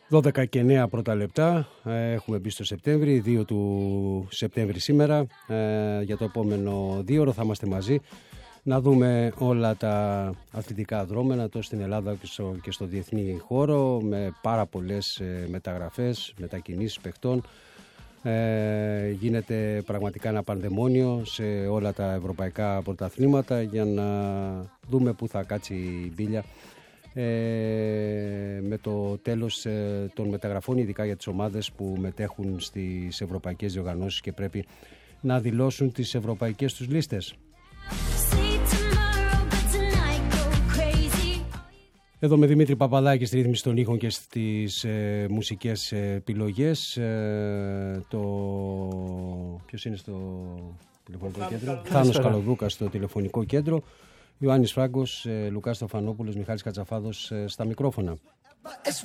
12 και 9 πρώτα λεπτά, έχουμε μπει στο Σεπτέμβρη, 2 του Σεπτέμβρη σήμερα. Για το επόμενο 2ωρο θα είμαστε μαζί να δούμε όλα τα αθλητικά δρόμενα τόσο στην Ελλάδα και στο διεθνή χώρο, με πάρα πολλές μεταγραφές, μετακινήσεις παιχτών. Γίνεται πραγματικά ένα πανδαιμόνιο σε όλα τα ευρωπαϊκά πρωταθλήματα για να δούμε πού θα κάτσει η μπίλια με το τέλος των μεταγραφών, ειδικά για τις ομάδες που μετέχουν στις ευρωπαϊκές διοργανώσεις και πρέπει να δηλώσουν τις ευρωπαϊκές τους λίστες. Εδώ με Δημήτρη Παπαδάκη στη ρύθμιση των ήχων και στις μουσικές επιλογές. Ποιος είναι στο τηλεφωνικό κέντρο? Θάνος Καλοδούκας στο τηλεφωνικό κέντρο. Ιωάννης Φράγκος, Λουκάς Στεφανόπουλος, Μιχάλης Κατσαφάδος στα μικρόφωνα.